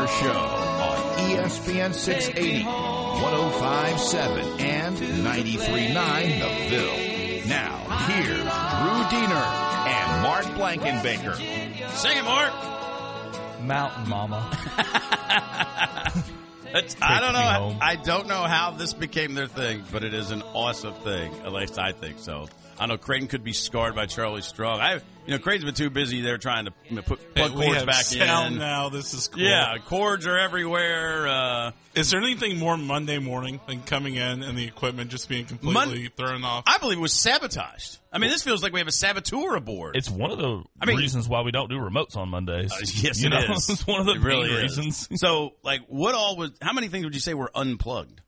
Diener Show on ESPN 680, 105.7, and 93.9 The Ville. Now, here's Drew Diener and Mark Blankenbaker. Sing it, Mark. Mountain Mama. I don't know how this became their thing, but it is an awesome thing. At least I think so. I know Creighton could be scarred by Charlie Strong. Creighton's been too busy there trying to plug cords back in. Now this is cool. Yeah, cords are everywhere. Is there anything more Monday morning than coming in and the equipment just being completely thrown off? I believe it was sabotaged. I mean, this feels like we have a saboteur aboard. It's one of the reasons why we don't do remotes on Mondays. Yes, it is. It's one of the main reasons. So, how many things would you say were unplugged?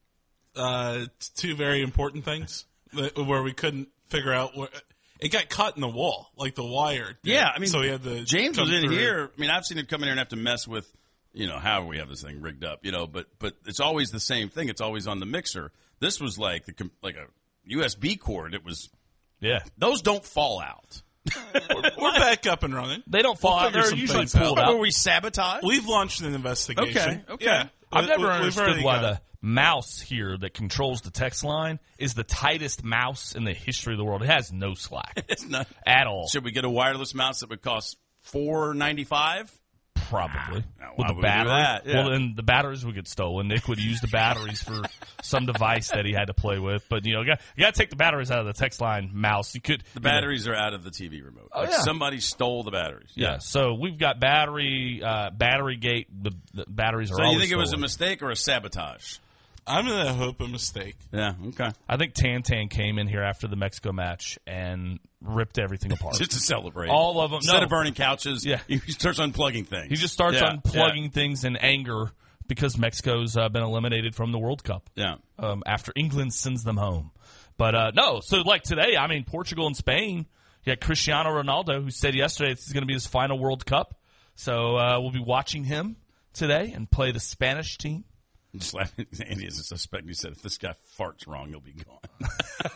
Two very important things where we couldn't figure out where it got cut in the wall, like the wire. Yeah, so we had the James was in here. I mean, I've seen him come in here and have to mess with, how we have this thing rigged up, but it's always the same thing. It's always on the mixer. This was like a USB cord. It was, those don't fall out. We're back up and running. They don't fall out. They're usually pulled out. Were we sabotaged? We've launched an investigation. Okay. Yeah. I've never understood why the mouse here that controls the text line is the tightest mouse in the history of the world. It has no slack. It's not at all. Should we get a wireless mouse that would cost $4.95? Probably. With the battery. Yeah. Well, then the batteries would get stolen. Nick would use the batteries for some device that he had to play with. But, you got to take the batteries out of the text line mouse. The batteries are out of the TV remote. Somebody stole the batteries. Yeah. So we've got battery gate. The batteries are So always you think stolen. it was a mistake or a sabotage? I'm going to hope a mistake. Yeah, okay. I think Tan came in here after the Mexico match and ripped everything apart. Just to celebrate. All of them. Instead of burning couches, he starts unplugging things. He just starts unplugging things in anger because Mexico's been eliminated from the World Cup. Yeah. After England sends them home. But, no, so like today, Portugal and Spain, you got Cristiano Ronaldo, who said yesterday this is going to be his final World Cup. So we'll be watching him today and play the Spanish team. I'm just laughing. Andy is a suspect. He said, if this guy farts wrong, he'll be gone.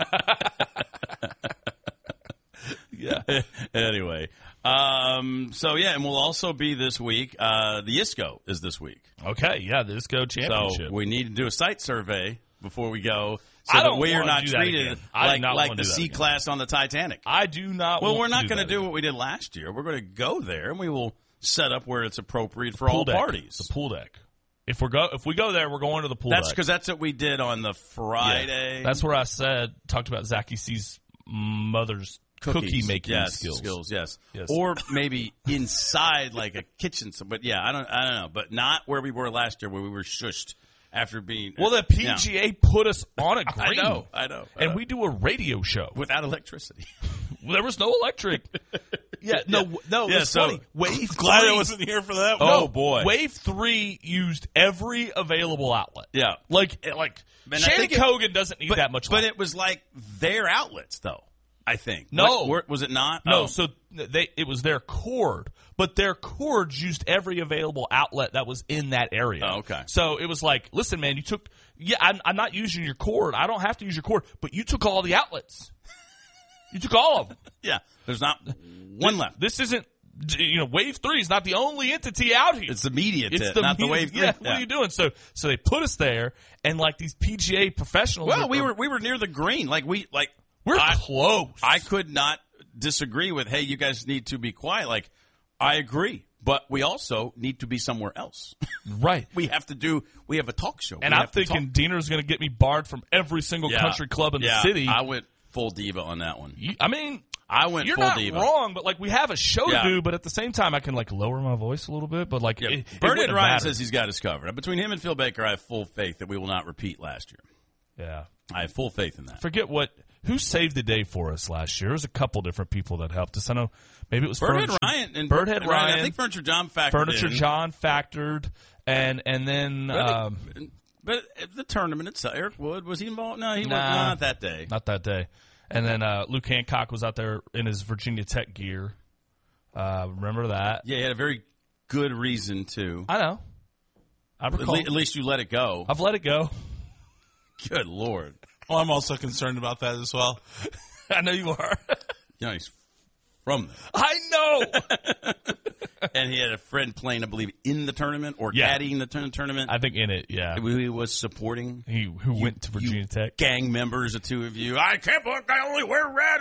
Yeah. Anyway. And we'll also be this week. The ISCO is this week. Okay, yeah, the ISCO championship. So we need to do a site survey before we go so that we are not treated like the C-class on the Titanic. I do not Well, want we're not to going to do what we did last year. We're going to go there, and we will set up where it's appropriate for all parties. The pool deck. If we go there, we're going to the pool deck. That's because that's what we did on the Friday. Yeah. That's where I talked about Zachy C's mother's cookie making skills. Yes. Or maybe inside like a kitchen. But yeah, I don't know. But not where we were last year, where we were shushed after being. Well, the PGA put us on a green. I know. And we do a radio show without electricity. There was no electric. It's funny. Wave glad 3, I wasn't here for that one. Oh, boy. Wave 3 used every available outlet. Yeah. Like Shannon Kogan doesn't need that much light. But it was like their outlets, though, I think. No. Was it not? No, so it was their cord, but their cords used every available outlet that was in that area. Oh, okay. So it was like, listen, man, I'm not using your cord. I don't have to use your cord, but you took all the outlets. You took all of them. Yeah. There's not one left. This isn't, Wave 3 is not the only entity out here. It's the media not the Wave 3. Yeah, what are you doing? So they put us there, and like these PGA professionals. Well, we were near the green. We're close. I could not disagree with, hey, you guys need to be quiet. Like, I agree. But we also need to be somewhere else. Right. We have a talk show. And I'm thinking Diener's going to get me barred from every single country club in the city. I went full diva on that one. I went you're full not diva. wrong, but we have a show to do, but at the same time I can lower my voice a little bit, but Bernard Ryan says he's got us covered. Between him and Phil Baker, I have full faith that we will not repeat last year. Yeah. I have full faith in that. Forget who saved the day for us last year? There was a couple different people that helped us. I know maybe it was Birdhead Ryan and Birdhead Ryan. I think Furniture John factored and then but the tournament itself, Eric Wood, was he involved? No, he was not that day. Not that day. And then Luke Hancock was out there in his Virginia Tech gear. Remember that? Yeah, he had a very good reason to. I know. I recall. At least you let it go. I've let it go. Good Lord. Well, I'm also concerned about that as well. I know you are. He's from there. I know. And he had a friend playing, I believe, in the tournament or Yeah. caddying the tournament. I think in it, yeah. Who he was supporting. Who went to Virginia Tech. Gang members, the two of you. I can't believe I only wear red.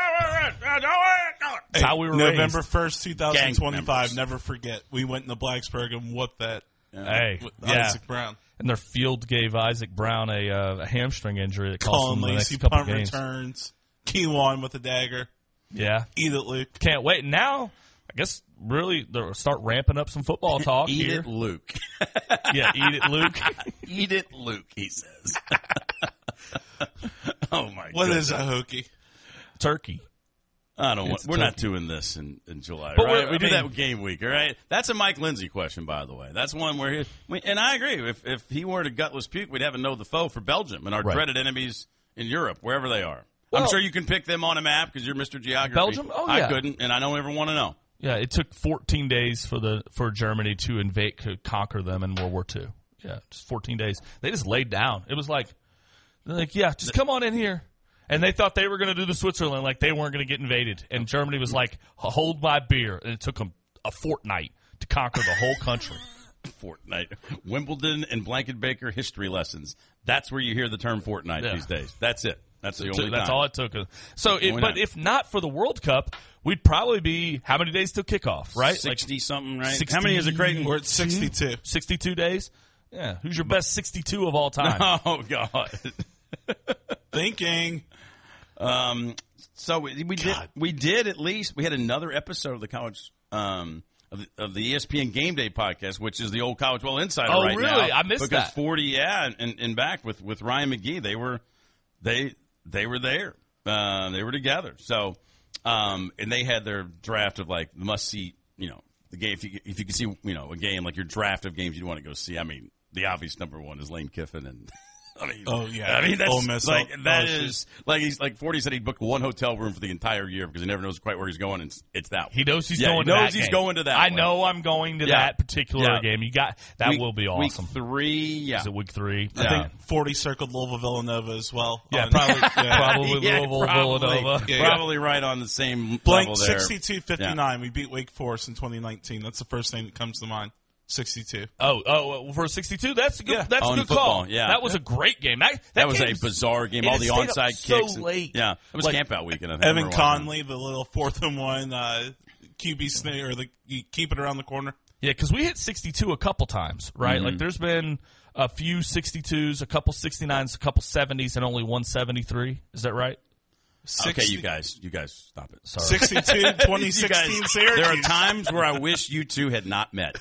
That's how we were November raised. 1st, Gang 2025. members. Never forget. We went into Blacksburg and whooped that Hey, with yeah. Isaac Brown. And their field gave Isaac Brown a hamstring injury that cost Colin him the Lacey, next couple punt games. returns. Keywan with a dagger. Yeah. Eat it, Luke. Can't wait. Now, I guess really they'll start ramping up some football talk Eat here. it, Luke. Yeah, eat it, Luke. Eat it, Luke, he says. Oh, my What goodness. is a hokey? Turkey. I don't want. It's We're not turkey. doing this in July, But right? we're- We I do that mean- with game week, all right? That's a Mike Lindsay question, by the way. That's one where and I agree. If he were to gutless puke, we'd have a know the foe for Belgium and our Right. dreaded enemies in Europe, wherever they are. Well- I'm sure you can pick them on a map because you're Mr. Geography. Belgium? Oh, I yeah. couldn't, and I don't ever want to know. Yeah, it took 14 days for Germany to invade, to conquer them in World War II. Yeah, just 14 days. They just laid down. It was like, they're like, yeah, just come on in here. And they thought they were going to do the Switzerland, like they weren't going to get invaded. And Germany was like, hold my beer. And it took them a fortnight to conquer the whole country. Fortnite, Wimbledon, and Blanket Baker history lessons. That's where you hear the term fortnight Yeah. these days. That's it. That's the only That's time. all it took. So, Only but time. if not for the World Cup, we'd probably be how many days till kickoff, right? 60 something, right? 60 How many is it, Creighton? We're at 62. 62 days. Yeah, who's your best 62 of all time? Oh God. Thinking. So we did at least we had another episode of the college of the ESPN Game Day podcast, which is the old College Ball Insider Oh, right now. really? I missed because that. 40, and back with Ryan McGee, they were there. They were together. So and they had their draft of like must see, the game. If you can see, a game like your draft of games you'd want to go see. I mean, the obvious number one is Lane Kiffin and. I mean, Oh, yeah. I mean, that's Ole Miss. like Oh, that shoot. is like he's like 40 said he booked one hotel room for the entire year because he never knows quite where he's going. And it's that one. He knows he's Yeah, going he to knows that he's game. going to that I one. know I'm going to Yeah. that particular Yeah. game. You got that will be awesome. Week 3, yeah. Is it week 3? Yeah. I think 40 circled Louisville Villanova as well. Yeah, On- probably, yeah. probably Yeah, Louisville, probably. Villanova. Yeah. Probably right on the same Blank level there. 62-59. We beat Wake Forest in 2019. That's the first thing that comes to mind. 62. Oh, for 62, that's a good. Yeah. That's Oh, a in good call. football, yeah. That was a great game. That was a game's- bizarre game. and All it the stayed up onside so kicks. late. Yeah. It was Like, camp out weekend. I think. I Evan remember watching Conley, the little 4th and 1 QB snake, or you keep it around the corner. Yeah, because we hit 62 a couple times, right? Mm-hmm. Like there's been a few 62s, a couple 69s, a couple 70s, and only 173. Is that right? Okay, you guys stop it. Sorry. 62, 2016 You guys, Syracuse. there are times where I wish you two had not met.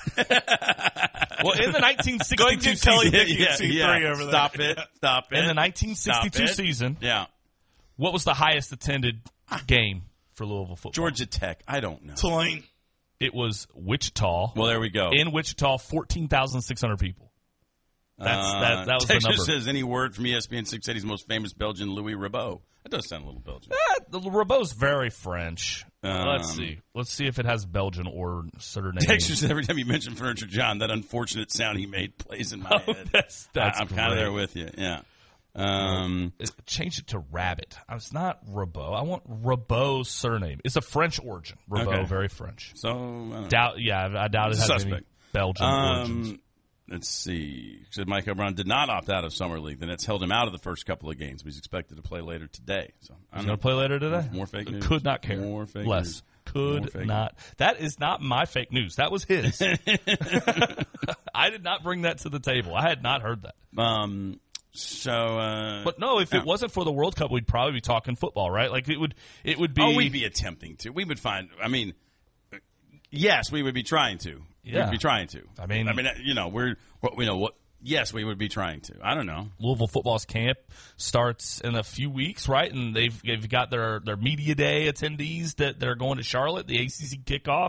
Well, in the 1962 Go ahead and get Kelly season, Dickey at C3 over there. Stop it. Stop it. in the 1962 Stop it. season, Yeah. what was the highest attended game for Louisville football? Georgia Tech. I don't know. Tulane. It was Wichita. Well, there we go. In Wichita, 14,600 people. That was the Texas number. says any word from ESPN 680's most famous Belgian, Louis Ribot. That does sound a little Belgian. The Rabot's very French. Let's Um, see. Let's see if it has Belgian or surname. Texas says every time you mention Furniture John, that unfortunate sound he made plays in my head. That's I'm kind of great. there with you. Yeah. Change it to Rabbit. It's not Rabot. I want Rabot's surname. It's a French origin. Rabot, Okay. very French. So I don't know. I doubt it has any Suspect. Belgian origins. Let's see. Said Mike O'Brien did not opt out of Summer League. Then that's held him out of the first couple of games, but he's expected to play later today. So He's going to play later today? More fake news. Could not care. More fake Less. news. Could More fake not. That is not my fake news. That was his. I did not bring that to the table. I had not heard that. But no, if it wasn't for the World Cup, we'd probably be talking football, right? Like it would be. Oh, we'd be attempting to. We would find. I mean, yes, we would be trying to. Yeah. We'd be trying to. I mean, yes, we would be trying to. I don't know. Louisville football's camp starts in a few weeks, right? And they've got their media day attendees that are going to Charlotte, the ACC kickoff.